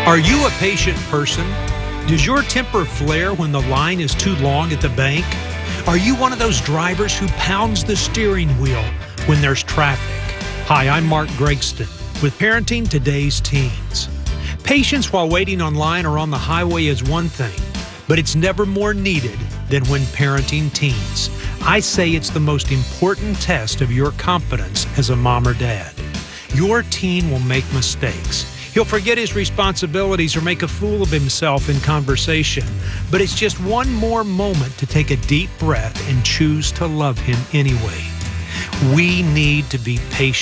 Are you a patient person? Does your temper flare when the line is too long at the bank? Are you one of those drivers who pounds the steering wheel when there's traffic? Hi, I'm Mark Gregston with Parenting Today's Teens. Patience while waiting online or on the highway is one thing, but it's never more needed than when parenting teens. I say it's the most important test of your confidence as a mom or dad. Your teen will make mistakes. He'll forget his responsibilities or make a fool of himself in conversation. But it's just one more moment to take a deep breath and choose to love him anyway. We need to be patient